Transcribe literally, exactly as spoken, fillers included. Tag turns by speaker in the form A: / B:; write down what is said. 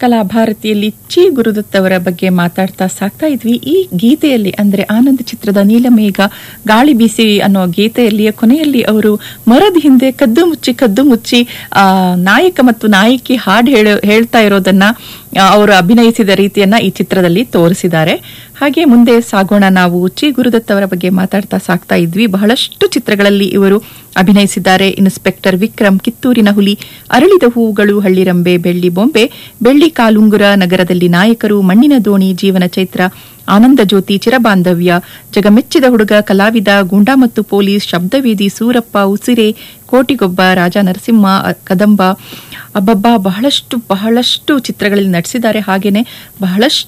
A: ಕಲಾಭಾರತಿಯಲ್ಲಿ ಚಿ ಗುರುದತ್ ಅವರ ಬಗ್ಗೆ ಮಾತಾಡ್ತಾ ಸಾಕ್ತಾ ಇದ್ವಿ. ಈ ಗೀತೆಯಲ್ಲಿ ಅಂದ್ರೆ ಆನಂದ ಚಿತ್ರದ ನೀಲಮೇಘ ಗಾಳಿ ಬೀಸಿ ಅನ್ನೋ ಗೀತೆಯಲ್ಲಿ ಕೊನೆಯಲ್ಲಿ ಅವರು ಮರದ ಹಿಂದೆ ಕದ್ದು ಮುಚ್ಚಿ ಕದ್ದು ಮುಚ್ಚಿ ಆ ನಾಯಕ ಮತ್ತು ನಾಯಕಿ ಹಾಡು ಹೇಳ ಹೇಳ್ತಾ ಇರೋದನ್ನ ಅವರು ಅಭಿನಯಿಸಿದ ರೀತಿಯನ್ನ ಈ ಚಿತ್ರದಲ್ಲಿ ತೋರಿಸಿದ್ದಾರೆ. ಹಾಗೆ ಮುಂದೆ ಸಾಗೋಣ. ನಾವು ಚಿ ಗುರುದತ್ ಅವರ ಬಗ್ಗೆ ಮಾತಾಡ್ತಾ ಸಾಕ್ತಾ ಇದ್ವಿ. ಬಹಳಷ್ಟು ಚಿತ್ರಗಳಲ್ಲಿ ಇವರು ಅಭಿನಯಿಸಿದ್ದಾರೆ. ಇನ್ಸ್ಪೆಕ್ಟರ್ ವಿಕ್ರಮ್, ಕಿತ್ತೂರಿನ ಹುಲಿ, ಅರಳಿದ ಹೂವುಗಳು, ಹಳ್ಳಿರಂಬೆ, ಬೆಳ್ಳಿ ಬೊಂಬೆ, ಬೆಳ್ಳಿ ಕಾಲುಂಗುರ, ನಗರದಲ್ಲಿ ನಾಯಕರು, ಮಣ್ಣಿನ ದೋಣಿ, ಜೀವನ ಚೈತ್ರ, ಆನಂದ ಜ್ಯೋತಿ, ಚಿರಬಾಂಧವ್ಯ, ಜಗಮೆಚ್ಚಿದ ಹುಡುಗ, ಕಲಾವಿದ, ಗೂಂಡಾ ಮತ್ತು ಪೊಲೀಸ್, ಶಬ್ದವೇದಿ, ಸೂರಪ್ಪ, ಉಸಿರೆ, ಕೋಟಿಗೊಬ್ಬ, ರಾಜ ನರಸಿಂಹ, ಕದಂಬ, ಅಬ್ಬಬ್ಬಾ ಬಹಳಷ್ಟು ಬಹಳಷ್ಟು ಚಿತ್ರಗಳಲ್ಲಿ ನಟಿಸಿದ್ದಾರೆ. ಹಾಗೇನೆ ಬಹಳಷ್ಟು